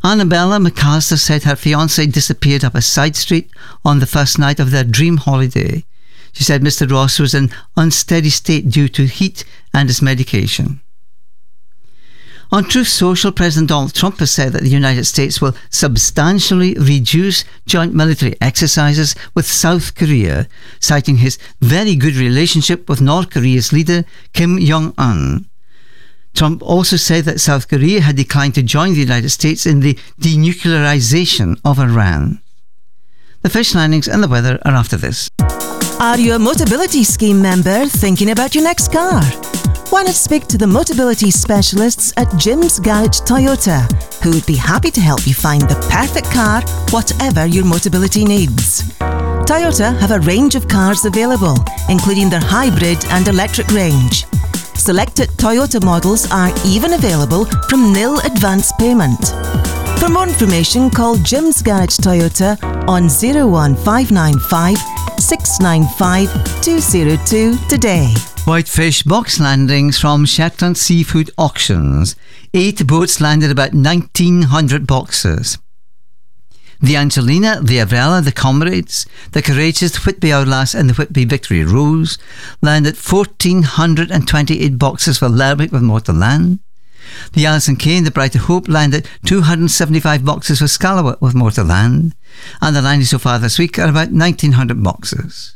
Annabella McAllister said her fiancé disappeared up a side street on the first night of their dream holiday. She said Mr. Ross was in unsteady state due to heat and his medication. On Truth Social, President Donald Trump has said that the United States will substantially reduce joint military exercises with South Korea, citing his very good relationship with North Korea's leader Kim Jong-un. Trump also said that South Korea had declined to join the United States in the denuclearization of Iran. The fish landings and the weather are after this. Are you a Motability Scheme member thinking about your next car? Why not speak to the Motability specialists at Jim's Garage Toyota, who would be happy to help you find the perfect car, whatever your Motability needs. Toyota have a range of cars available, including their hybrid and electric range. Selected Toyota models are even available from nil advance payment. For more information, call Jim's Garage Toyota on 01595 695 202 today. Whitefish box landings from Shetland Seafood Auctions. 8 boats landed about 1,900 boxes. The Angelina, the Avrella, the Comrades, the Courageous, the Whitby Hourglass and the Whitby Victory Rose landed 1,428 boxes for Lerwick with more to land. The Alison Kay and the Bright of Hope landed 275 boxes for Scalloway with more to land. And the landings so far this week are about 1,900 boxes.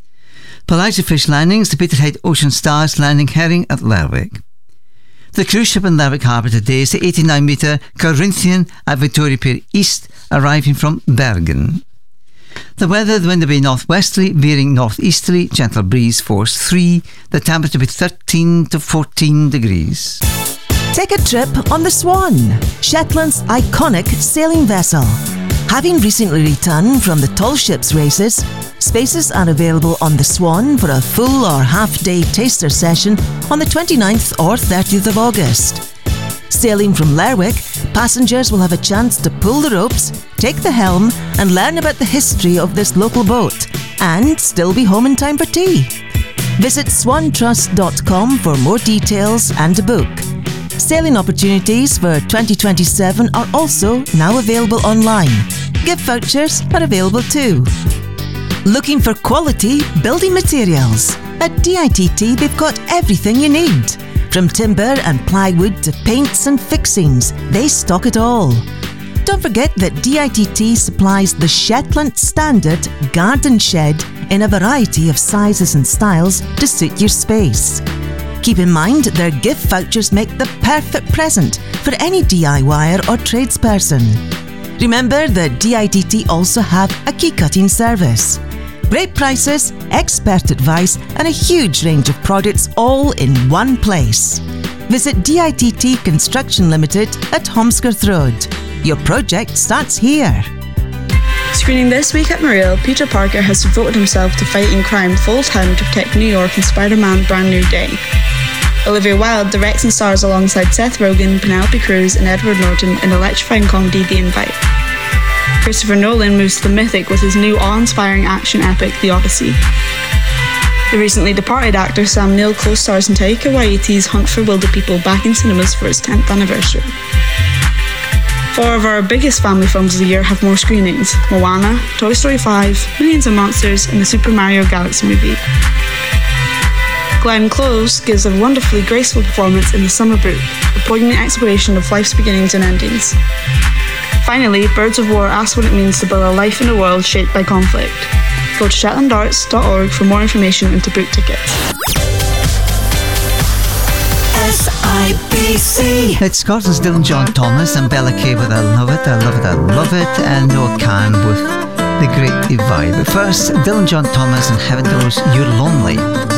Pelagia Fish landings, the Peterhead Ocean Stars landing herring at Lerwick. The cruise ship in Lerwick Harbour today is the 89-metre Corinthian at Victoria Pier East, arriving from Bergen. The weather, the wind will be northwesterly, veering northeasterly, gentle breeze, force 3. The temperature will be 13 to 14 degrees. Take a trip on the Swan, Shetland's iconic sailing vessel. Having recently returned from the tall ships races, spaces are available on the Swan for a full or half-day taster session on the 29th or 30th of August. Sailing from Lerwick, passengers will have a chance to pull the ropes, take the helm and learn about the history of this local boat and still be home in time for tea. Visit swantrust.com for more details and to book. Sailing opportunities for 2027 are also now available online. Gift vouchers are available too. Looking for quality building materials? At DITT they've got everything you need. From timber and plywood to paints and fixings, they stock it all. Don't forget that DITT supplies the Shetland Standard Garden Shed in a variety of sizes and styles to suit your space. Keep in mind their gift vouchers make the perfect present for any DIYer or tradesperson. Remember that DITT also have a key cutting service. Great prices, expert advice and a huge range of products all in one place. Visit DITT Construction Limited at Holmskirth Road. Your project starts here. Screening this week at Mariel, Peter Parker has devoted himself to fighting crime full-time to protect New York in Spider-Man Brand New Day. Olivia Wilde directs and stars alongside Seth Rogen, Penelope Cruz and Edward Norton in electrifying comedy The Invite. Christopher Nolan moves to the mythic with his new awe-inspiring action epic The Odyssey. The recently departed actor Sam Neill co-stars in Taika Waititi's Hunt for Wilder People back in cinemas for its 10th anniversary. 4 of our biggest family films of the year have more screenings: Moana, Toy Story 5, Millions of Monsters and the Super Mario Galaxy movie. Glenn Close gives a wonderfully graceful performance in The Summer Book, a poignant exploration of life's beginnings and endings. Finally, Birds of War asks what it means to build a life in a world shaped by conflict. Go to shetlandarts.org for more information and to book tickets. SIBC. It's Scotland's Dylan John Thomas and Bella Kay with I Love It, I Love It, I Love It, and Noah Khan with The Great Divide. But first, Dylan John Thomas and Heaven Knows You're Lonely.